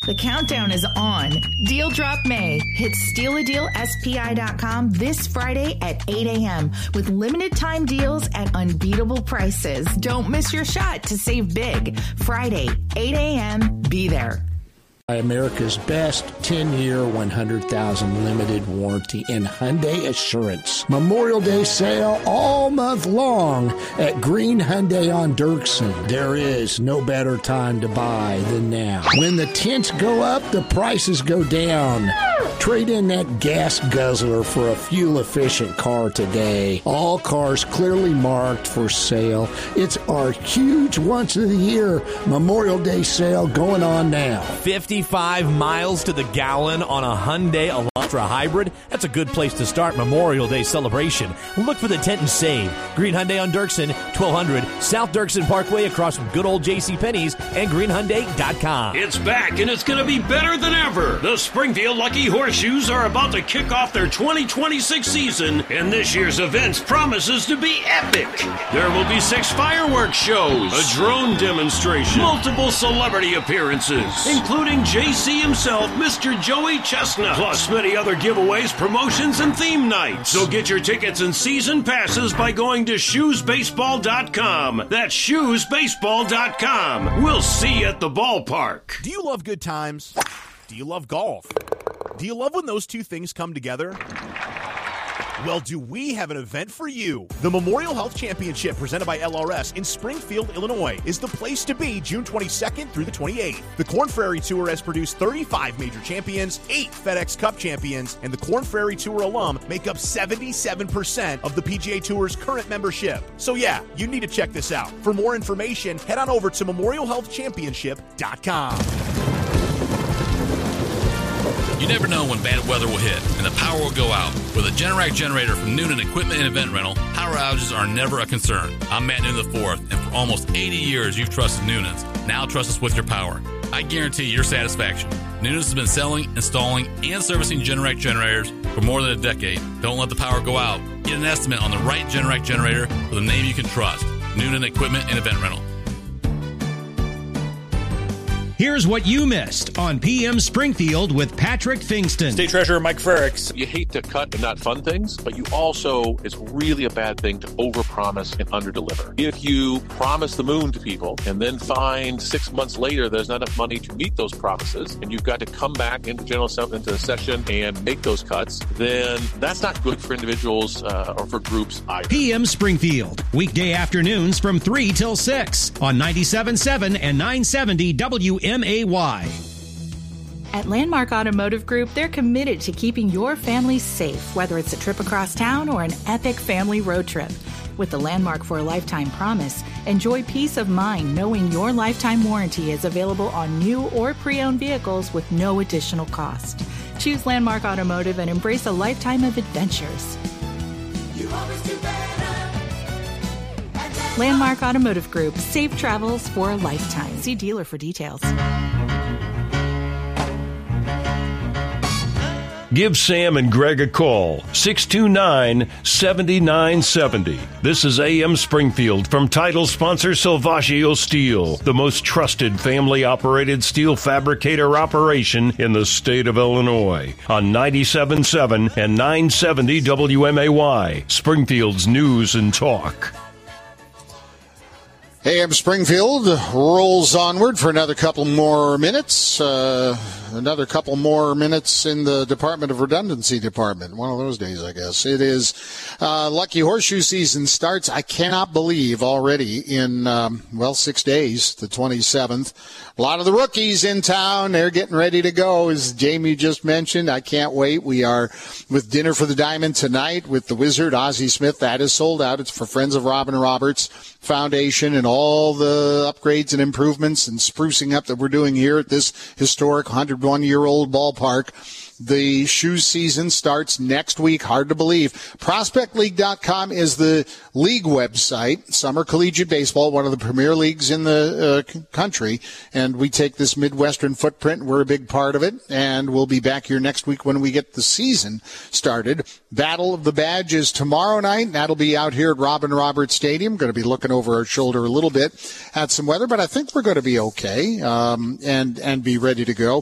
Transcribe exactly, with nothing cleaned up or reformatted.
The countdown is on. Deal Drop May. Hit steal a deal S P I dot com this Friday at eight a.m. with limited time deals at unbeatable prices. Don't miss your shot to save big. Friday, eight a.m. Be there. America's best ten-year, one hundred thousand limited warranty and Hyundai Assurance. Memorial Day sale all month long at Green Hyundai on Dirksen. There is no better time to buy than now. When the tents go up, the prices go down. Trade in that gas guzzler for a fuel-efficient car today. All cars clearly marked for sale. It's our huge once-of-the-year Memorial Day sale going on now. fifty-five miles to the gallon on a Hyundai Elantra Hybrid. That's a good place to start Memorial Day celebration. Look for the tent and save. Green Hyundai on Dirksen, twelve hundred South Dirksen Parkway across from good old JCPenney's and green hyundai dot com. It's back and it's going to be better than ever. The Springfield Lucky Horseshoes are about to kick off their twenty twenty-six season, and this year's events promises to be epic. There will be six fireworks shows, a drone demonstration, multiple celebrity appearances, including J C himself, Mister Joey Chestnut, plus many other giveaways, promotions, and theme nights. So get your tickets and season passes by going to shoes baseball dot com. That's shoes baseball dot com. We'll see you at the ballpark. Do you love good times? Do you love golf? Do you love when those two things come together? Well, do we have an event for you? The Memorial Health Championship presented by L R S in Springfield, Illinois is the place to be June twenty-second through the twenty-eighth. The Korn Ferry Tour has produced thirty-five major champions, eight FedEx Cup champions, and the Korn Ferry Tour alum make up seventy-seven percent of the P G A Tour's current membership. So yeah, you need to check this out. For more information, head on over to memorial health championship dot com. You never know when bad weather will hit and the power will go out. With a Generac generator from Noonan Equipment and Event Rental, power outages are never a concern. I'm Matt Noonan the fourth, and for almost eighty years you've trusted Noonan's. Now trust us with your power. I guarantee your satisfaction. Noonan's has been selling, installing, and servicing Generac generators for more than a decade. Don't let the power go out. Get an estimate on the right Generac generator with a name you can trust. Noonan Equipment and Event Rental. Here's what you missed on P M Springfield with Patrick Fingston. State Treasurer Mike Frericks. You hate to cut and not fund things, but you also, it's really a bad thing to overpromise and underdeliver. If you promise the moon to people and then find six months later there's not enough money to meet those promises, and you've got to come back into General Assembly, into the session and make those cuts, then that's not good for individuals uh, or for groups either. P M Springfield, weekday afternoons from three till six on ninety-seven point seven and nine seventy W M A Y. At Landmark Automotive Group, they're committed to keeping your family safe, whether it's a trip across town or an epic family road trip. With the Landmark for a Lifetime promise, enjoy peace of mind knowing your lifetime warranty is available on new or pre-owned vehicles with no additional cost. Choose Landmark Automotive and embrace a lifetime of adventures. You always do better. Landmark Automotive Group. Safe travels for a lifetime. See dealer for details. Give Sam and Greg a call, six two nine, seven nine seven zero. This is A M Springfield from title sponsor Salvaggio Steel, the most trusted family-operated steel fabricator operation in the state of Illinois. On ninety-seven point seven and nine seventy W M A Y, Springfield's News and Talk. A M Springfield rolls onward for another couple more minutes. Uh, another couple more minutes in the Department of Redundancy Department. One of those days, I guess. It is uh, Lucky Horseshoe season starts, I cannot believe, already in, um, well, six days, the twenty-seventh. A lot of the rookies in town. They're getting ready to go, as Jamie just mentioned. I can't wait. We are with Dinner for the Diamond tonight with the Wizard, Ozzie Smith. That is sold out. It's for Friends of Robin Roberts Foundation and all the upgrades and improvements and sprucing up that we're doing here at this historic one hundred one year old ballpark. The shoe season starts next week. Hard to believe. prospect league dot com is the league website. Summer Collegiate Baseball, one of the premier leagues in the uh, country. And we take this Midwestern footprint. We're a big part of it. And we'll be back here next week when we get the season started. Battle of the Badge is tomorrow night. That'll be out here at Robin Roberts Stadium. Going to be looking over our shoulder a little bit at some weather, but I think we're going to be okay um, and, and be ready to go.